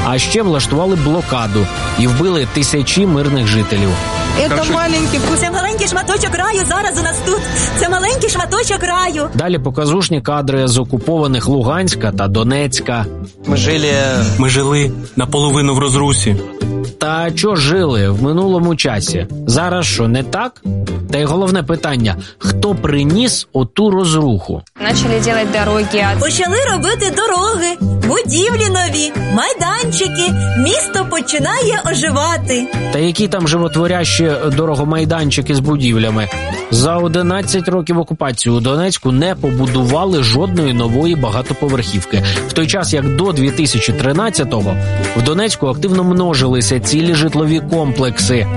А ще влаштували блокаду і вбили тисячі мирних жителів. Це маленький шматочок раю зараз у нас тут. Це маленький шматочок раю. Далі показушні кадри з окупованих Луганська та Донецька. Ми жили наполовину в розрусі. Та чо жили в минулому часі? Зараз що, не так? Та й головне питання, хто приніс оту розруху? Почали робити дороги, будівлі нові, майданчики. Місто починає оживати. Та які там животворящі дорогомайданчики з будівлями? За 11 років окупації у Донецьку не побудували жодної нової багатоповерхівки. В той час, як до 2013-го, в Донецьку активно множилися цілі житлові комплекси.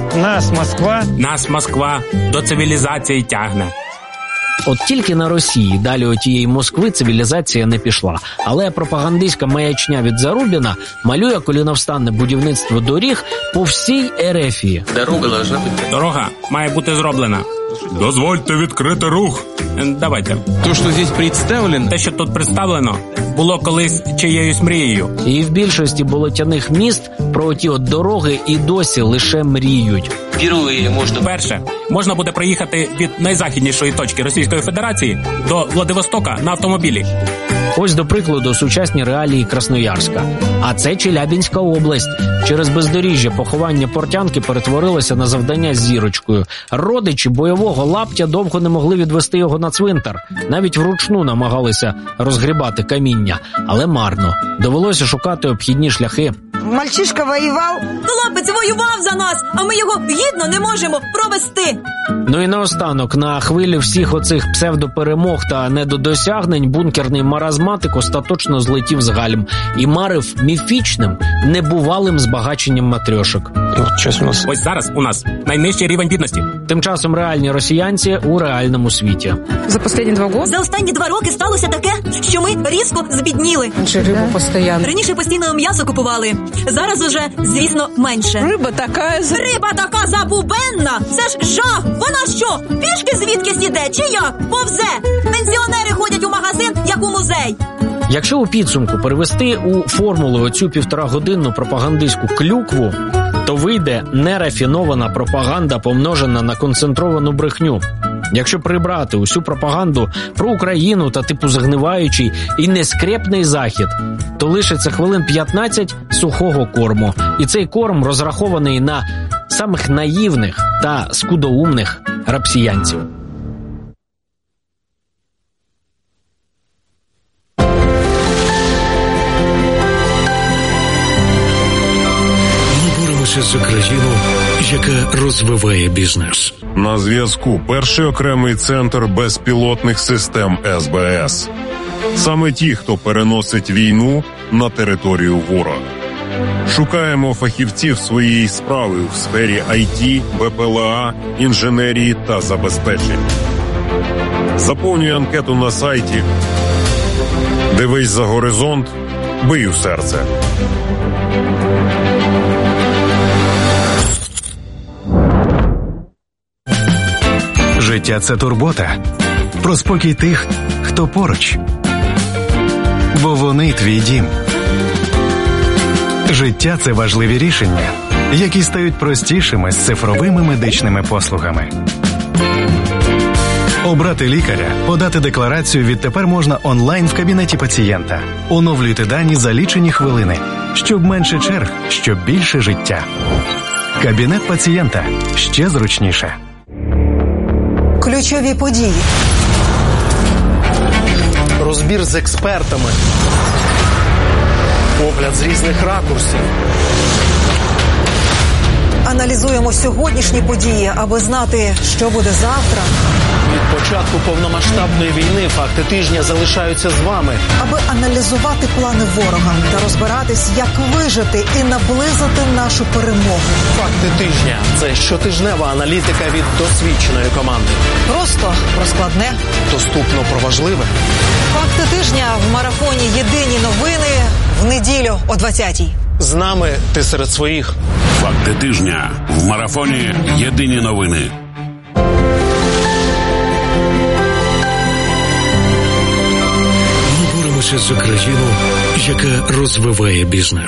Нас Москва до цивілізації тягне. От тільки на Росії далі отієї Москви цивілізація не пішла. Але пропагандистська маячня від Зарубіна малює коліновстанне будівництво доріг по всій РФі. Дорога має бути зроблена. Дозвольте відкрити рух. Давайте. Те, що тут представлено, було колись чиєюсь мрією. І в більшості болотяних міст про оті от дороги і досі лише мріють. Перше, можна буде проїхати від найзахіднішої точки Російської Федерації до Владивостока на автомобілі. Ось, до прикладу, сучасні реалії Красноярська. А це Челябинська область. Через бездоріжжя поховання портянки перетворилося на завдання з зірочкою. Родичі бойового лаптя довго не могли відвести його на цвинтар. Навіть вручну намагалися розгрібати каміння. Але марно. Довелося шукати обхідні шляхи. Мальчишка воював. Хлопець воював за нас, а ми його гідно не можемо провести. Ну і наостанок, на хвилі всіх оцих псевдоперемог та недодосягнень бункерний маразматик остаточно злетів з гальм і марив міфічним, небувалим збагаченням матрьошок. Ось зараз у нас найнижчий рівень бідності. Тим часом реальні росіянці у реальному світі. За останні 2 роки сталося таке, що ми різко збідніли. Раніше постійно м'ясо купували. Зараз уже, звісно, менше. Риба така забубенна. Це ж жах. Вона що, пішки звідкись іде, чи як? Повзе. Пенсіонери ходять у магазин, як у музей. Якщо у підсумку перевести у формулу оцю 1,5-годинну пропагандистську клюкву, то вийде нерафінована пропаганда, помножена на концентровану брехню. Якщо прибрати усю пропаганду про Україну та типу загниваючий і нескрепний Захід, то лишиться хвилин 15 сухого корму. І цей корм розрахований на самих наївних та скудоумних росіянців. З Україну, яка розвиває бізнес. На зв'язку перший окремий центр безпілотних систем СБС. Саме ті, хто переносить війну на територію ворога. Шукаємо фахівців своєї справи в сфері IT, БПЛА, інженерії та забезпечень. Заповнюй анкету на сайті. Дивись за горизонт, бий у серце. Життя – це турбота. Про спокій тих, хто поруч. Бо вони твій дім. Життя – це важливі рішення, які стають простішими з цифровими медичними послугами. Обрати лікаря, подати декларацію відтепер можна онлайн в кабінеті пацієнта. Оновлюйте дані за лічені хвилини. Щоб менше черг, щоб більше життя. Кабінет пацієнта. Ще зручніше. Ключові події. Розбір з експертами. Погляд з різних ракурсів. Аналізуємо сьогоднішні події, аби знати, що буде завтра. Від початку повномасштабної війни факти тижня залишаються з вами. Аби аналізувати плани ворога та розбиратись, як вижити і наблизити нашу перемогу. Факти тижня – це щотижнева аналітика від досвідченої команди. Просто про складне. Доступно про важливе. Факти тижня в марафоні «Єдині новини» в неділю о 20-й. З нами ти серед своїх. Факти тижня в марафоні «Єдині новини». Ми боремося за країну, яка розвиває бізнес.